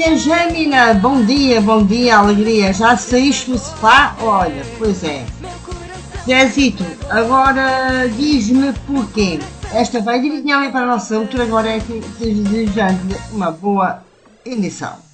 dia, Jamila. Bom dia, alegria. Já saíste do sofá? Olha, pois é. Zezito, agora diz-me porquê. Esta vai divinhar para a nossa altura, agora é que desejando-lhe uma boa emissão.